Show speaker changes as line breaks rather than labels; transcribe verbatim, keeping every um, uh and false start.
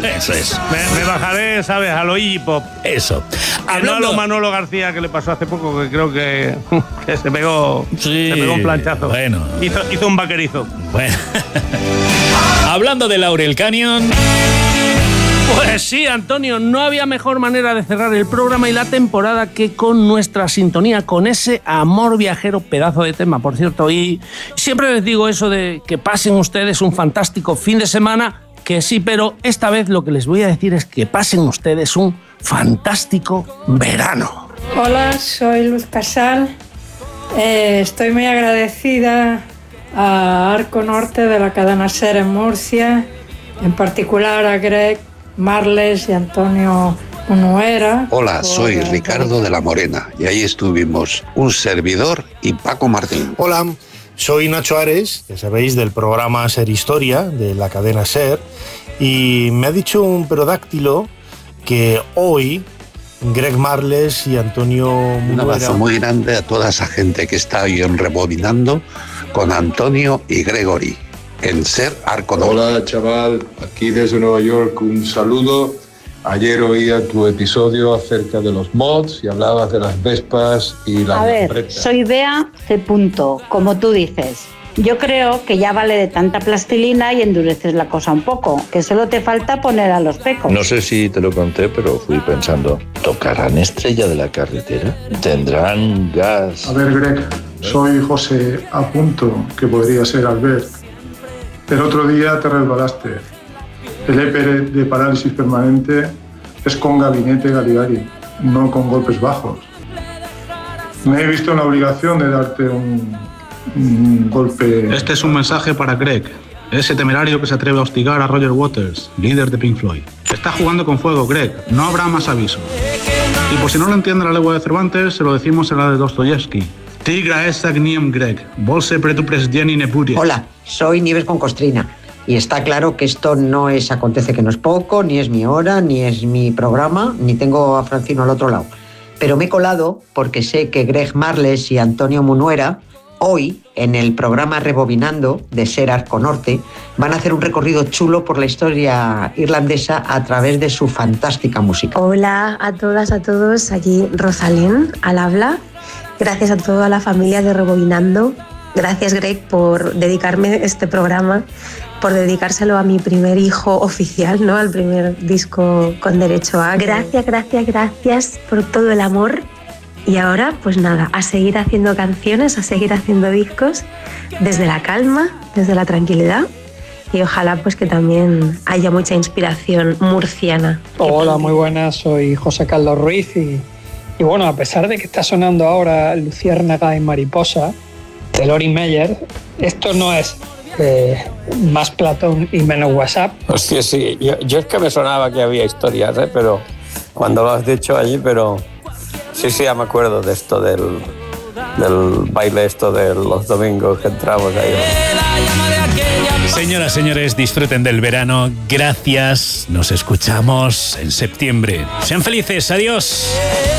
Eso es.
Me, me bajaré, ¿sabes? A lo Iggy Pop.
Eso.
Hablando... No a lo Manolo García, que le pasó hace poco, que creo que, que se pegó
sí,
se pegó un planchazo.
Bueno.
Hizo, hizo un vaquerizo.
Bueno. Hablando de Laurel Canyon...
Pues sí, Antonio, no había mejor manera de cerrar el programa y la temporada que con nuestra sintonía, con ese amor viajero, pedazo de tema, por cierto. Y siempre les digo eso de que pasen ustedes un fantástico fin de semana, que sí, pero esta vez lo que les voy a decir es que pasen ustedes un fantástico verano.
Hola, soy Luz Casal. Eh, estoy muy agradecida a Arco Norte de la cadena SER en Murcia, en particular a Greg Marles y Antonio Munuera.
Hola, soy Ricardo de la Morena y ahí estuvimos un servidor y Paco Martín.
Hola, soy Nacho Ares, ya sabéis, del programa Ser Historia de la cadena SER, y me ha dicho un perodáctilo que hoy Greg Marles y Antonio Munuera...
Un abrazo muy grande a toda esa gente que está hoy en Rebobinando con Antonio y Gregory en Ser Arco Norte.
Hola chaval, aquí desde Nueva York un saludo. Ayer oía tu episodio acerca de los mods y hablabas de las Vespas y las...
A ver, bretas. Soy Bea C. Como tú dices. Yo creo que ya vale de tanta plastilina y endureces la cosa un poco, que solo te falta poner a los pecos.
No sé si te lo conté, pero fui pensando, ¿tocarán Estrella de la Carretera? ¿Tendrán gas?
A ver, Greg, soy José A. que podría ser Albert. El otro día te resbalaste. El E P R de parálisis permanente es con gabinete Galigari, no con golpes bajos. Me he visto en la obligación de darte un, un golpe...
Este es un mensaje para Greg, ese temerario que se atreve a hostigar a Roger Waters, líder de Pink Floyd. Está jugando con fuego, Greg, no habrá más aviso. Y por si no lo entiende la lengua de Cervantes, se lo decimos en la de Dostoyevsky. Tigra es agnium Greg, bolse pretupres dieni nepuria.
Hola, soy Nieves con Costrina. Y está claro que esto no es Acontece que no es poco, ni es mi hora, ni es mi programa, ni tengo a Francino al otro lado. Pero me he colado porque sé que Greg Marles y Antonio Munuera, hoy, en el programa Rebobinando de Ser Arco Norte, van a hacer un recorrido chulo por la historia irlandesa a través de su fantástica música.
Hola a todas, a todos, aquí Rosalén al habla. Gracias a toda la familia de Rebobinando. Gracias, Greg, por dedicarme este programa, por dedicárselo a mi primer hijo oficial, ¿no? Al primer disco con derecho a... Gracias, gracias, gracias por todo el amor. Y ahora, pues nada, a seguir haciendo canciones, a seguir haciendo discos desde la calma, desde la tranquilidad. Y ojalá pues que también haya mucha inspiración murciana.
Hola, muy buenas, soy José Carlos Ruiz y, y bueno, a pesar de que está sonando ahora Luciérnaga y Mariposa de Lori Meyer, esto no es eh, más Platón y menos WhatsApp.
Hostia, sí, yo, yo es que me sonaba que había historias, ¿eh? Pero cuando lo has dicho allí, pero sí, sí, ya me acuerdo de esto del, del baile esto de los domingos que entramos ahí.
Señoras, señores, disfruten del verano. Gracias. Nos escuchamos en septiembre. Sean felices. Adiós.